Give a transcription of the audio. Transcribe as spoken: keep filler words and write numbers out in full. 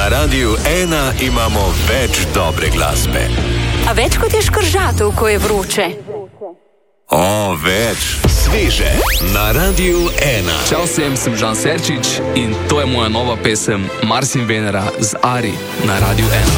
Na Radiu ena imamo več dobre glasbe. A več kot je škržatov, ko je vroče. O, več. Sveže. Na Radiu ena. Čau vsem, sem Žan Serčič in to je moja nova pesem Mars in Venera z Ari na Radiu ena.